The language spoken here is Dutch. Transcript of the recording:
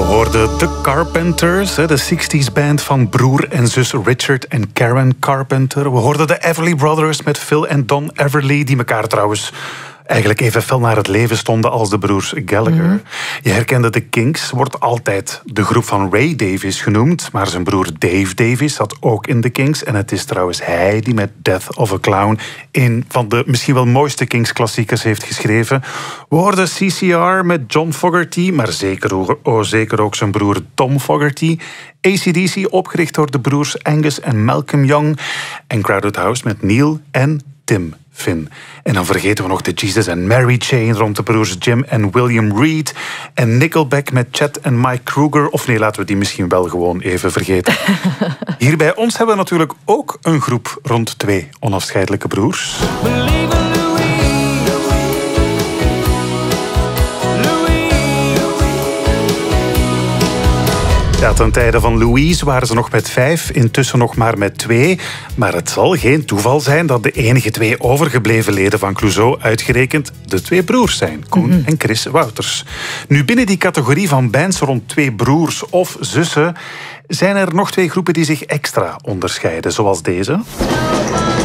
hoorden The Carpenters, de 60s band van broer en zus Richard en Karen Carpenter. We hoorden de Everly Brothers met Phil en Don Everly, die elkaar trouwens eigenlijk even fel naar het leven stonden als de broers Gallagher. Je herkende de Kinks, wordt altijd de groep van Ray Davies genoemd, maar zijn broer Dave Davies zat ook in de Kinks. En het is trouwens hij die met Death of a Clown een van de misschien wel mooiste Kinks-klassiekers heeft geschreven. We hoorden CCR met John Fogerty, maar zeker ook zijn broer Tom Fogerty. AC/DC, opgericht door de broers Angus en Malcolm Young. En Crowded House met Neil en Tim Finn. En dan vergeten we nog de Jesus and Mary chain rond de broers Jim en William Reed. En Nickelback met Chet en Mike Kruger. Of nee, laten we die misschien wel gewoon even vergeten. Hier bij ons hebben we natuurlijk ook een groep rond twee onafscheidelijke broers. Ja, ten tijde van Louise waren ze nog met 5, intussen nog maar met 2. Maar het zal geen toeval zijn dat de enige 2 overgebleven leden van Clouseau uitgerekend de 2 broers zijn, Koen en Chris Wouters. Nu, binnen die categorie van bands rond 2 broers of zussen zijn er nog 2 groepen die zich extra onderscheiden, zoals deze.